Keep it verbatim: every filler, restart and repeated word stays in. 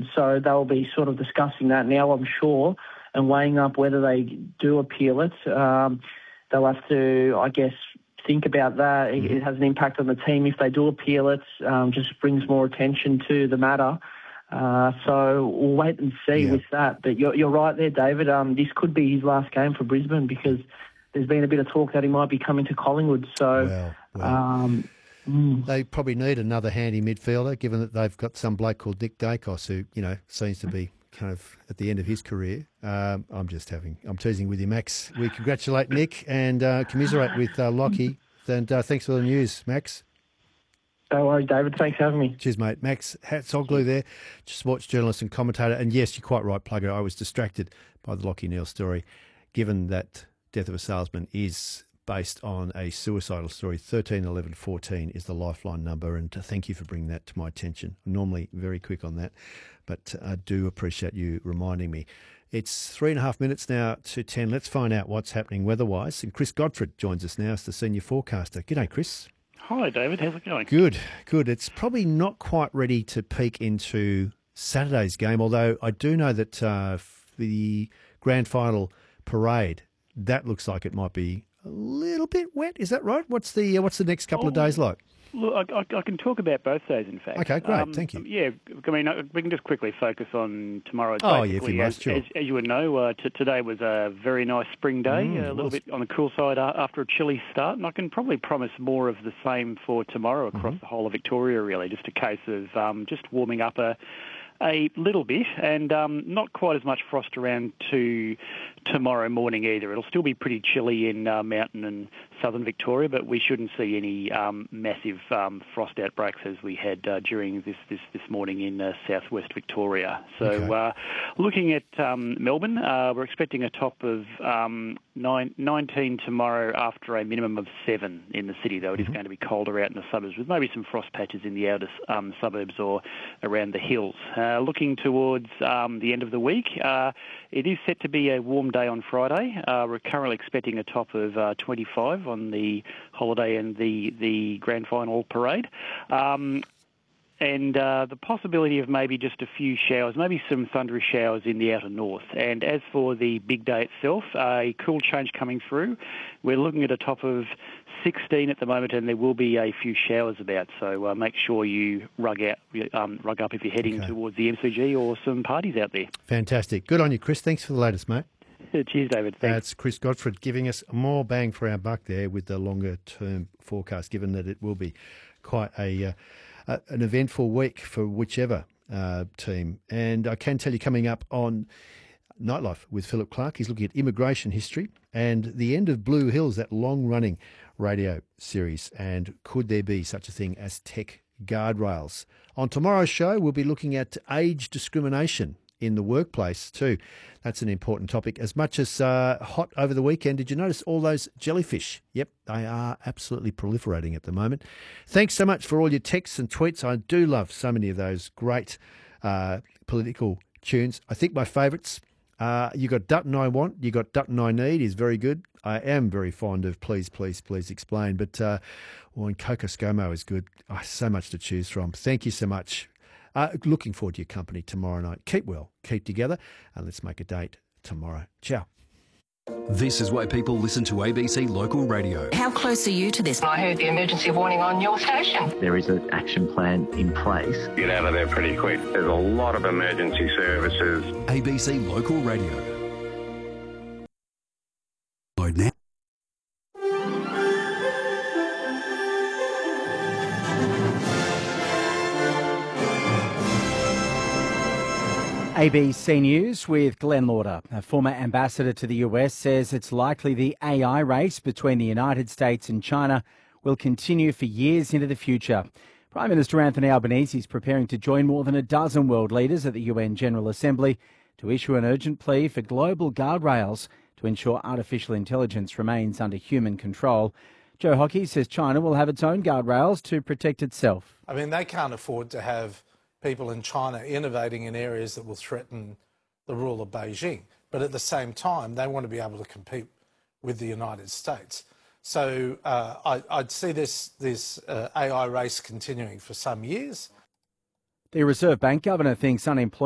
so they'll be sort of discussing that now, I'm sure, and weighing up whether they do appeal it. Um, they'll have to, I guess, think about that. It, it has an impact on the team if they do appeal it. Um, just brings more attention to the matter. Uh, so we'll wait and see Yeah. with that. But you're, you're right there, David. Um, this could be his last game for Brisbane because there's been a bit of talk that he might be coming to Collingwood. So Well, well. Um, mm. They probably need another handy midfielder, given that they've got some bloke called Nick Dacos who, you know, seems to be kind of at the end of his career. Um, I'm just having, I'm teasing with you, Max. We congratulate Nick and uh, commiserate with uh, Lockie. And uh, thanks for the news, Max. No worries, David. Thanks for having me. Cheers, mate. Max Hatzoglu there, sports journalist and commentator. And yes, you're quite right, Plugger. I was distracted by the Lockie Neal story, given that Death of a Salesman is based on a suicidal story. thirteen eleven fourteen is the lifeline number, and thank you for bringing that to my attention. I'm normally very quick on that, but I do appreciate you reminding me. It's three and a half minutes now to ten. Let's find out what's happening weather-wise. And Chris Godfrey joins us now as the senior forecaster. G'day, Chris. Hi, David. How's it going? Good, good. It's probably not quite ready to peak into Saturday's game, although I do know that uh, the grand final parade, that looks like it might be a little bit wet. Is that right? What's the uh, what's the next couple oh, of days like? Look, I, I, I can talk about both days, in fact. Okay, great. Um, Thank you. Yeah, I mean, we can just quickly focus on tomorrow. Oh, yeah, if you as, must, sure. as, as you would know, uh, t- today was a very nice spring day, Mm, a little was. bit on the cool side uh, after a chilly start, and I can probably promise more of the same for tomorrow across Mm-hmm. the whole of Victoria, really. Just a case of um, just warming up a a little bit, and um, not quite as much frost around to tomorrow morning either. It'll still be pretty chilly in uh, mountain and southern Victoria, but we shouldn't see any um, massive um, frost outbreaks as we had uh, during this, this, this morning in uh, southwest Victoria. So Okay. uh, looking at um, Melbourne, uh, we're expecting a top of um, nine, nineteen tomorrow after a minimum of seven in the city, though it is going to be colder out in the suburbs with maybe some frost patches in the outer um, suburbs or around the hills. Uh, looking towards um, the end of the week, uh, it is set to be a warm day on Friday. Uh, we're currently expecting a top of uh, twenty-five on the holiday and the, the grand final parade. Um, and uh, the possibility of maybe just a few showers, maybe some thundery showers in the outer north. And as for the big day itself, a cool change coming through. We're looking at a top of sixteen at the moment, and there will be a few showers about. So uh, make sure you rug out, um, rug up if you're heading Okay. towards the M C G or some parties out there. Fantastic. Good on you, Chris. Thanks for the latest, mate. Cheers, David. Thanks. That's Chris Godfrey giving us more bang for our buck there with the longer-term forecast, given that it will be quite a uh, a, an eventful week for whichever uh, team. And I can tell you coming up on Nightlife with Philip Clark, he's looking at immigration history and the end of Blue Hills, that long-running radio series, and could there be such a thing as tech guardrails. On tomorrow's show, we'll be looking at age discrimination in the workplace too. That's an important topic. As much as uh, hot over the weekend, did you notice all those jellyfish? Yep, they are absolutely proliferating at the moment. Thanks so much for all your texts and tweets. I do love so many of those great uh, political tunes. I think my favourites, uh, you got Dutton I Want, you got Dutton I Need is very good. I am very fond of Please, Please, Please Explain. But uh, well, and Coco ScoMo is good. Oh, so much to choose from. Thank you so much. Uh, looking forward to your company tomorrow night. Keep well, keep together, and let's make a date tomorrow. Ciao. This is why people listen to A B C Local Radio. How close are you to this? I heard the emergency warning on your station. There is an action plan in place. Get out of there pretty quick. There's a lot of emergency services. A B C Local Radio. Load now. A B C News with Glenn Lauder. A former ambassador to the U S says it's likely the A I race between the United States and China will continue for years into the future. Prime Minister Anthony Albanese is preparing to join more than a dozen world leaders at the U N General Assembly to issue an urgent plea for global guardrails to ensure artificial intelligence remains under human control. Joe Hockey says China will have its own guardrails to protect itself. I mean, they can't afford to have people in China innovating in areas that will threaten the rule of Beijing. But at the same time, they want to be able to compete with the United States. So uh, I, I'd see this, this uh, A I race continuing for some years. The Reserve Bank governor thinks unemployment